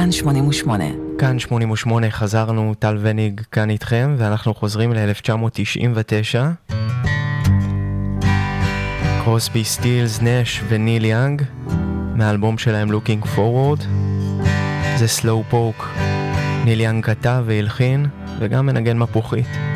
כאן 88. כאן 88, חזרנו, טל וניג כאן איתכם, ואנחנו חוזרים ל-1999. קרוסבי, סטילס, נש וניל יאנג, מהאלבום שלהם Looking Forward. זה סלואו פוק. ניל יאנג כתב והלחין, וגם מנגן מפוחית.